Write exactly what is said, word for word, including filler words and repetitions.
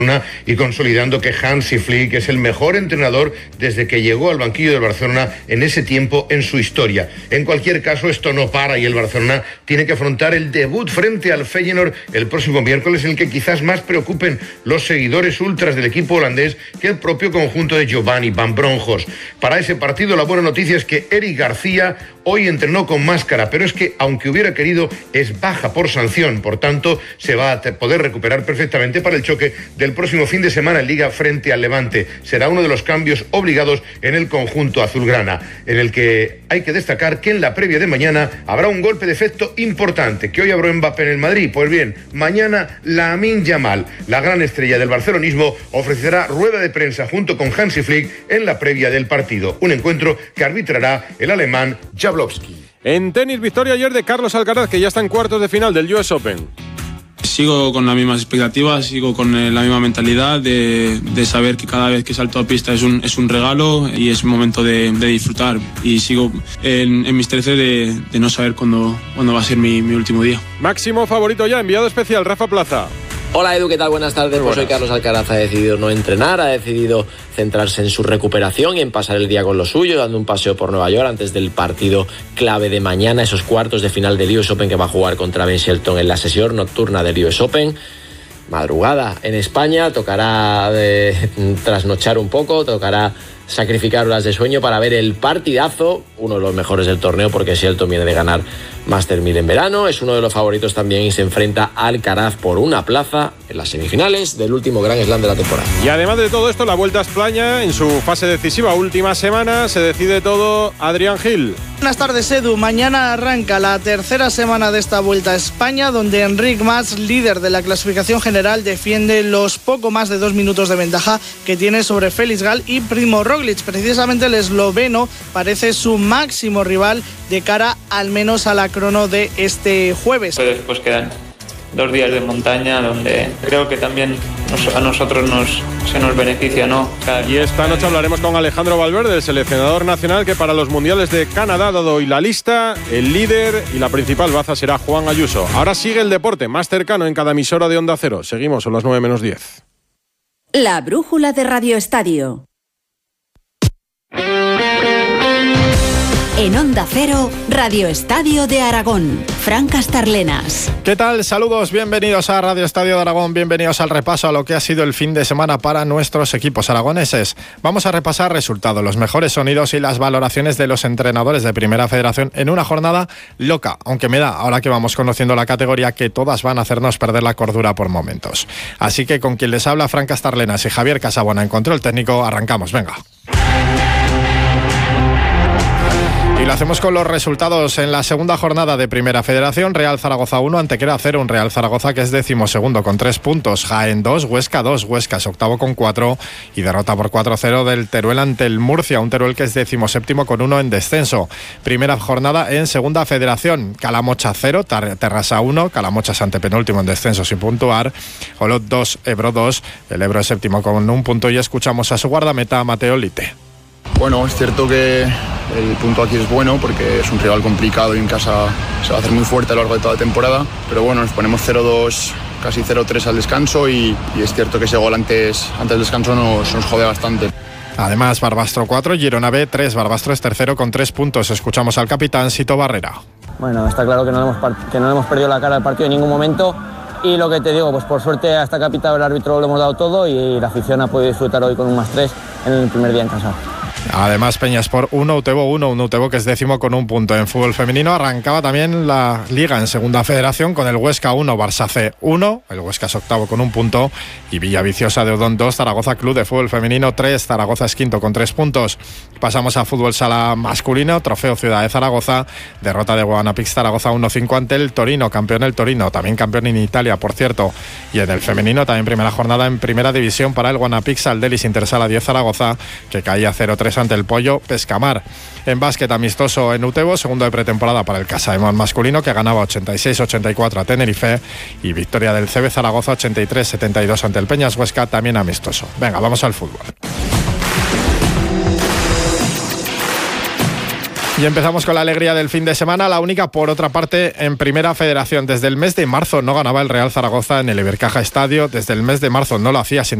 y consolidando que Hansi Flick es el mejor entrenador desde que llegó al banquillo del Barcelona en ese tiempo en su historia. En cualquier caso, esto no para y el Barcelona tiene que afrontar el debut frente al Feyenoord el próximo miércoles, en el que quizás más preocupen los seguidores ultras del equipo holandés que el propio conjunto de Giovanni Van Bronckhorst. Para ese partido, la buena noticia es que Eric García hoy entrenó con máscara, pero es que, aunque hubiera querido, es baja por sanción. Por tanto, se va a poder recuperar perfectamente para el choque del próximo fin de semana en Liga frente al Levante. Será uno de los cambios obligados en el conjunto azulgrana, en el que hay que destacar que en la previa de mañana habrá un golpe de efecto importante, que hoy habló Mbappé en el Madrid. Pues bien, mañana Lamine Yamal, la gran estrella del barcelonismo, ofrecerá rueda de prensa junto con Hansi Flick en la previa del partido, un encuentro que arbitrará el alemán Jablowski. En tenis, victoria ayer de Carlos Alcaraz, que ya está en cuartos de final del U S Open. Sigo con las mismas expectativas, sigo con la misma mentalidad de, de saber que cada vez que salto a pista es un, es un regalo y es un momento de, de disfrutar. Y sigo en, en mis trece de, de no saber cuándo, cuándo va a ser mi, mi último día. Máximo favorito ya, enviado especial, Rafa Plaza. Hola Edu, ¿qué tal? Buenas tardes. Pues hoy Carlos Alcaraz ha decidido no entrenar, ha decidido centrarse en su recuperación y en pasar el día con lo suyo, dando un paseo por Nueva York antes del partido clave de mañana, esos cuartos de final del U S Open que va a jugar contra Ben Shelton en la sesión nocturna del U S Open. Madrugada en España, tocará eh, trasnochar un poco, tocará sacrificar horas de sueño para ver el partidazo, uno de los mejores del torneo porque Shelton viene de ganar Master mil en verano, es uno de los favoritos también y se enfrenta a Alcaraz por una plaza en las semifinales del último Grand Slam de la temporada. Y además de todo esto, la Vuelta a España en su fase decisiva, última semana, se decide todo. Adrián Gil. Buenas tardes, Edu. Mañana arranca la tercera semana de esta Vuelta a España, donde Enric Mas, líder de la clasificación general, defiende los poco más de dos minutos de ventaja que tiene sobre Félix Gal y Primo Roglic. Precisamente el esloveno parece su máximo rival de cara al menos a la crono de este jueves. Pero después quedan dos días de montaña donde creo que también nos, a nosotros nos, se nos beneficia, ¿no? Cada... Y esta noche hablaremos con Alejandro Valverde, el seleccionador nacional, que para los mundiales de Canadá ha dado hoy la lista. El líder y la principal baza será Juan Ayuso. Ahora sigue el deporte más cercano en cada emisora de Onda Cero. Seguimos, son las nueve menos diez. La brújula de Radio Estadio. En Onda Cero, Radio Estadio de Aragón. Fran Castarlenas. ¿Qué tal? Saludos, bienvenidos a Radio Estadio de Aragón, bienvenidos al repaso a lo que ha sido el fin de semana para nuestros equipos aragoneses. Vamos a repasar resultados, los mejores sonidos y las valoraciones de los entrenadores de Primera Federación en una jornada loca, aunque me da, ahora que vamos conociendo la categoría, que todas van a hacernos perder la cordura por momentos. Así que con quien les habla, Fran Castarlenas y Javier Casabona en control técnico, arrancamos, venga. Y lo hacemos con los resultados en la segunda jornada de Primera Federación. Real Zaragoza uno, Antequera cero, un Real Zaragoza que es decimosegundo con tres puntos. Jaén dos, Huesca dos, Huesca es octavo con cuatro y derrota por cuatro cero del Teruel ante el Murcia, un Teruel que es decimoséptimo con uno en descenso. Primera jornada en Segunda Federación. Calamocha cero, Terrassa uno, Calamocha es antepenúltimo en descenso sin puntuar. Olot dos, Ebro dos, el Ebro es séptimo con un punto y escuchamos a su guardameta Mateo Lite. Bueno, es cierto que el punto aquí es bueno porque es un rival complicado y en casa se va a hacer muy fuerte a lo largo de toda la temporada, pero bueno, nos ponemos cero dos, casi cero tres al descanso y, y es cierto que ese gol antes, antes del descanso nos, nos jode bastante. Además, Barbastro cuatro, Girona B tres, Barbastro es tercero con tres puntos. Escuchamos al capitán Sito Barrera. Bueno, está claro que no hemos, que no hemos perdido la cara al partido en ningún momento. Y lo que te digo, pues por suerte hasta que ha pitado el árbitro lo hemos dado todo y la afición ha podido disfrutar hoy con un más tres en el primer día en casa. Además, Peñasport uno, Utebo uno, un Utebo que es décimo con un punto. En fútbol femenino arrancaba también la Liga en Segunda Federación con el Huesca uno, Barça C uno, el Huesca es octavo con un punto y Villaviciosa de Odón dos, Zaragoza Club de Fútbol Femenino tres, Zaragoza es quinto con tres puntos. Pasamos a fútbol sala masculino, Trofeo Ciudad de Zaragoza, derrota de Guanapix Zaragoza uno cinco ante el Torino, campeón el Torino, también campeón en Italia, por cierto. Y en el femenino también primera jornada en Primera División para el Guanapix Aldelis Intersala diez Zaragoza, que caía cero tres ante el Pollo Pescamar. En básquet amistoso en Utebo, segundo de pretemporada para el Casaemón masculino, que ganaba ochenta y seis ochenta y cuatro a Tenerife, y victoria del C B Zaragoza ochenta y tres setenta y dos ante el Peñas Huesca, también amistoso. Venga, vamos al fútbol. Y empezamos con la alegría del fin de semana, la única por otra parte en Primera Federación. Desde el mes de marzo no ganaba el Real Zaragoza en el Ibercaja Estadio, desde el mes de marzo no lo hacía sin